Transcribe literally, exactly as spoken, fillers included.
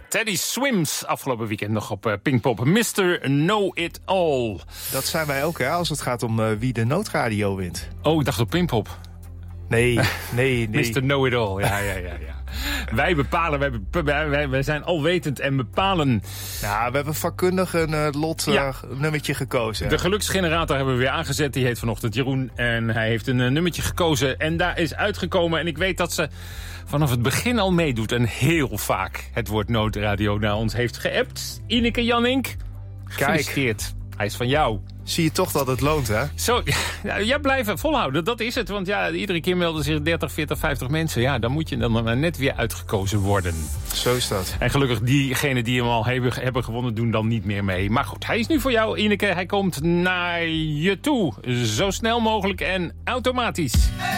Teddy Swims afgelopen weekend nog op uh, Pinkpop. mister Know It All. Dat zijn wij ook, hè, als het gaat om uh, wie de noodradio wint. Oh, ik dacht op Pinkpop. Nee, nee, nee. mister Know It All, ja, ja, ja. ja. Wij bepalen, wij, wij, wij, wij zijn alwetend en bepalen. Nou, we hebben vakkundig een uh, lot uh, ja. nummertje gekozen. De geluksgenerator hebben we weer aangezet. Die heet vanochtend Jeroen. En hij heeft een uh, nummertje gekozen. En daar is uitgekomen. En ik weet dat ze vanaf het begin al meedoet. En heel vaak het woord noodradio naar ons heeft geappt. Ineke Jannink, gefeliciteerd. Hij is van jou. Zie je toch dat het loont, hè? Zo, ja, ja, blijven volhouden, dat is het. Want ja, iedere keer melden zich dertig, veertig, vijftig mensen. Ja, dan moet je dan maar net weer uitgekozen worden. Zo is dat. En gelukkig, diegenen die hem al hebben, hebben gewonnen, doen dan niet meer mee. Maar goed, hij is nu voor jou, Ineke. Hij komt naar je toe. Zo snel mogelijk en automatisch.